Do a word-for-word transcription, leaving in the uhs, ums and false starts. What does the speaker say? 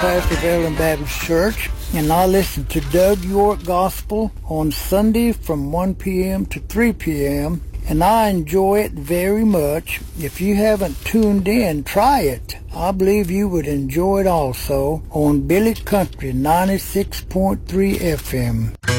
pastor of Ellen Baptist Church, and I listen to Doug York Gospel on Sunday from one p.m. to three p.m., and I enjoy it very much. If you haven't tuned in, try it. I believe you would enjoy it also on Billy Country ninety-six point three F M.